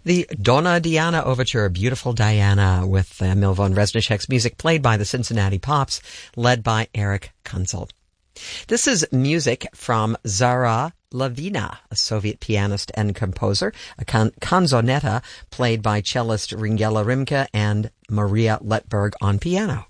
The Donna Diana Overture, Beautiful Diana, with Emil von Reznicek's music played by the Cincinnati Pops, led by Eric Kunzel. This is music from Zara Lavina, a Soviet pianist and composer, a canzonetta played by cellist Ringela Rimke and Maria Letberg on piano.